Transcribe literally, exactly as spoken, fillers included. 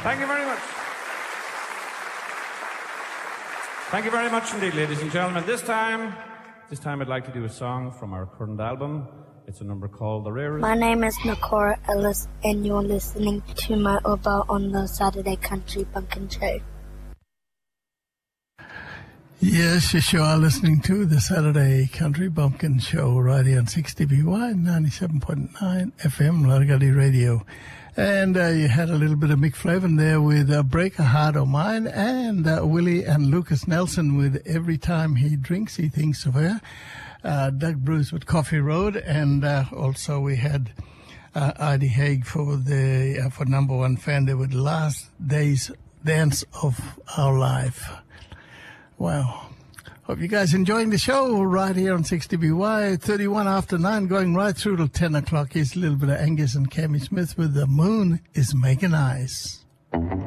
Thank you very much. Thank you very much indeed, ladies and gentlemen. This time, this time I'd like to do a song from our current album. It's a number called The Rarest. My name is Nakora Ellis, and you're listening to my Oba on the Saturday Country Bumpkin Show. Yes, you sure are listening to the Saturday Country Bumpkin Show right here on six D B Y ninety-seven point nine F M, Largally Radio. And uh, you had a little bit of Mick Flavin there with uh, Break a Heart o' Mine, and uh, Willie and Lucas Nelson with Every Time He Drinks, He Thinks of Her. Uh, Doug Bruce with Coffee Road, and uh, also we had uh, Ida Haig for the uh, for number one fan there with Last Day's Dance of Our Life. Wow. Hope you guys enjoying the show right here on six D B Y, thirty-one after nine, going right through till ten o'clock. Here's a little bit of Angus and Cammy Smith with The Moon is Making Eyes.